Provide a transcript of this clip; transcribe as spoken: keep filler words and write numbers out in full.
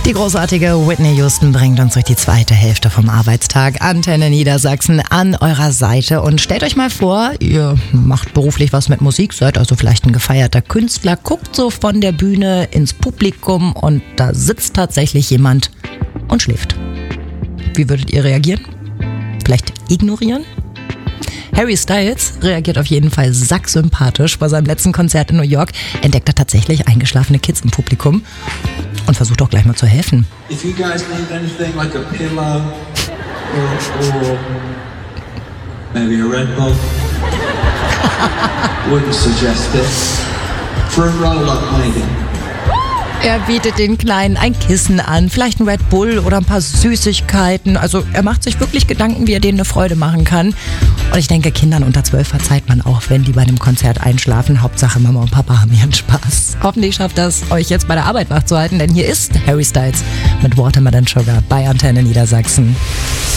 Die großartige Whitney Houston bringt uns durch die zweite Hälfte vom Arbeitstag. Antenne Niedersachsen an eurer Seite. Und stellt euch mal vor, ihr macht beruflich was mit Musik, seid also vielleicht ein gefeierter Künstler, guckt so von der Bühne ins Publikum und da sitzt tatsächlich jemand und schläft. Wie würdet ihr reagieren? Vielleicht ignorieren? Harry Styles reagiert auf jeden Fall sacksympathisch. Bei seinem letzten Konzert in New York entdeckt er tatsächlich eingeschlafene Kids im Publikum und versucht auch gleich mal zu helfen. If you guys need anything like a pillow or, or maybe a Red Bull, wouldn't suggest it. For a roll-up maybe. Er bietet den Kleinen ein Kissen an, vielleicht ein Red Bull oder ein paar Süßigkeiten. Also er macht sich wirklich Gedanken, wie er denen eine Freude machen kann. Und ich denke, Kindern unter zwölf verzeiht man auch, wenn die bei einem Konzert einschlafen. Hauptsache Mama und Papa haben ihren Spaß. Hoffentlich schafft das, euch jetzt bei der Arbeit wach zu halten, denn hier ist Harry Styles mit Watermelon Sugar bei Antenne Niedersachsen.